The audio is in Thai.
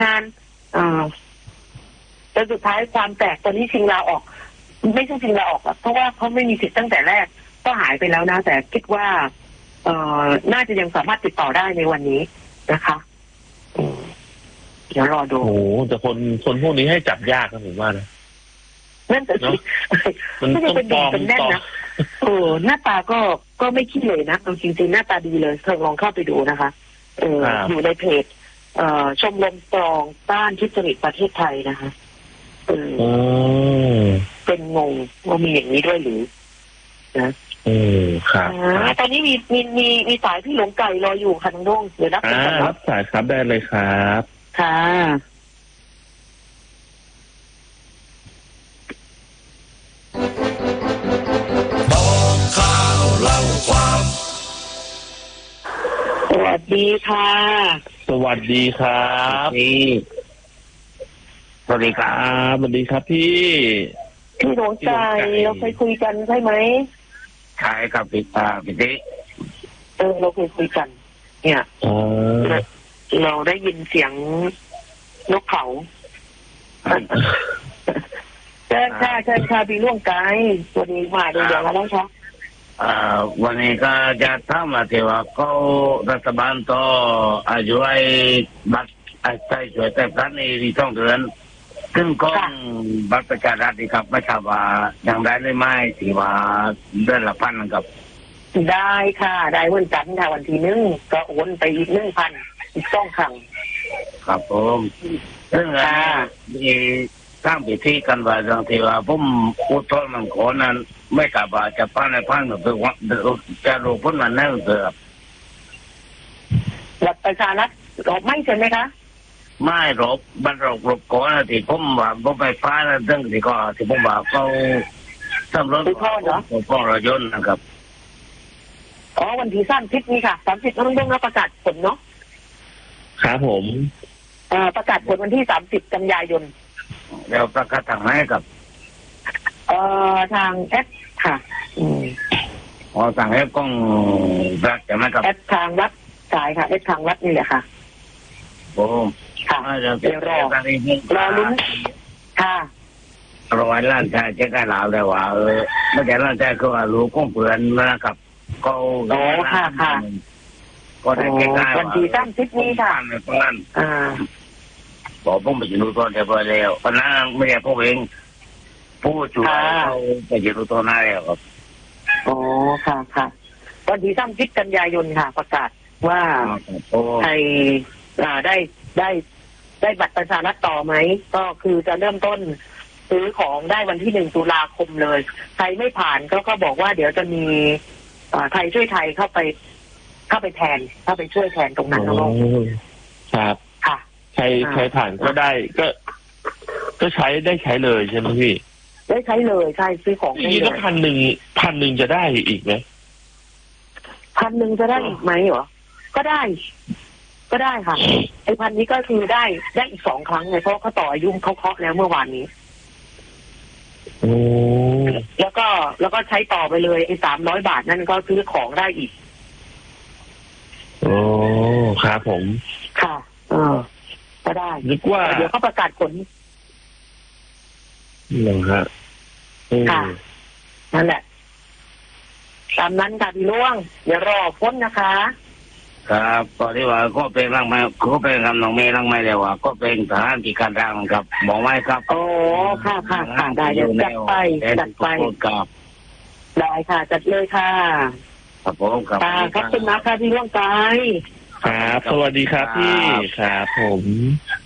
งานแล้วสุดท้ายความแตกตอนนี้ชิงลาออกไม่ใช่ชิงลาออกเพราะว่าเขาไม่มีสิทธิ์ตั้งแต่แรกก็หายไปแล้วนะแต่คิดว่าน่าจะยังสามารถติดต่อได้ในวันนี้นะคะเดี๋ยวรอดูโอ้แต่คนพวกนี้ให้จับยากนะผมว่านะนั่นแต่สิมันต้องเป็นดีเป็นแน่นนะหน้าตาก็ไม่ขี้เลยนะจริงๆหน้าตาดีเลยเธอลองเข้าไปดูนะคะอยู่ในเพจชมรมตรองต้านทุจริตประเทศไทยนะคะเป็นงงว่ามีอย่างนี้ด้วยหรือนะครับตอนนี้มีสายพี่หลงไก่รออยู่ค่ะน้องโด่งเดี๋ยวรับสายครับได้เลยครับค่ะบอกข่าวเล่าความสวัสดีค่ะสวัสดีครับสวัสดีครับสวัสดีครับพี่หลงไก่เราเคยคุยกันใช่ไหมใช่ครับพี่ติ๊กเราเคยคุยกันเนี่ยเราได้ยินเสียงนกเขาเชิญค่ะพี่ล่วงไกลวันนี้มาดูอย่างไรคะวันนี้ก็จะทำมาที่ว่าเขารัฐบาลต่ออายุไอ้บัตรใช้ช่วยแต่พระในช่องเดือนซึ่งก็บัตรประชารัฐนี่ครับไม่ทราบว่ายังได้หรือไม่ที่ว่าเดือนละ1,000ครับได้ค่ะได้วันจันทร์ค่ะวันที่1ก็โอนไปอีก 1,000 อีก2 ครั้งครับผมซึ่งมีตั้งพิธีกันว่าบางทีว่าผมอุทธรณ์มันขอนั้นไม่กลับว่าจะป้าในพันหรือว่าจะรู้พ้นมันแน่เถอะหลักประชารัฐไม่ใช่ไหมคะไม่รบบันรบก่อนที่ผมว่าผมไปฟ้าแล้วเรื่องที่ก็ที่ผมว่าเขาทำรถพ่อรถยนต์นะครับวันที่30นี่ค่ะ30ต้องรับประกาศผลเนาะครับผมประกาศผลวันที่30 กันยายนแล้วประกาศทางไหนครับทางแอปค่ะทางแอปก้องรัฐใช่ไหมครับแอปทางรัฐสายค่ะแอปทางรัฐนี่แหละค่ะโอ้ค่ะเดี๋ยวรอลุ้นค่ะ 100 ล้านชายเจ๊ได้หลาวได้ว่าไม่ใช่ล้านชายก็ว่ารู้ก้องเปลือนนะครับก็ค่ะก็ได้แก้ได้วันที่30นี้ค่ะบอกผมไปอยู่ตอนเดียวแล้วเพราะนั้นไม่ใช่พวกเองผู้ช่วยเขาไปอยู่ตอนนั้นแล้วครับค่ะวันที่30 กันยายนค่ะประกาศว่าใครได้บัตรประชารัฐต่อไหมก็คือจะเริ่มต้นซื้อของได้วันที่1 ตุลาคมเลยใครไม่ผ่านก็บอกว่าเดี๋ยวจะมีไทยช่วยไทยเข้าไปแทนเข้าไปช่วยแทนตรงนั้นน้องครับค่ะใครผ่านก็ได้ก็ใช้เลยใช่ไหมพี่ได้ใช้เลยใช่ซื้อของได้เลย 1,000จะได้อีกไหม 1,000จะได้อีกไหมเหรอก็ได้ค่ะไอ้1,000นี้ก็คือได้อีก2 ครั้งไงเพราะเขาต่ออายุเขาเคาะแล้วเมื่อวานนี้แล้วก็ใช้ต่อไปเลยไอ้300 บาทนั่นก็ซื้อของได้อีกครับผมค่ะก็ได้นึกว่าเดี๋ยวเขาประกาศผลครับค่ะนั่นแหละตามนั้นค่ะพี่ล่วงเดี๋ยวรอพ้นนะคะครับตอนที่ว่าก็เป็นร่างไม้ก็เป็นคำน้องเมย์ร่างไม้แล้วว่าก็เป็นทหารที่การร่างครับบอกไว้ครับค่ะได้เดี๋ยวจัดไปครับได้ค่ะจัดเลยค่ะครับผมครับขอบคุณมากค่ะพี่ล่วงไกลครับสวัสดีครับพี่ครับผม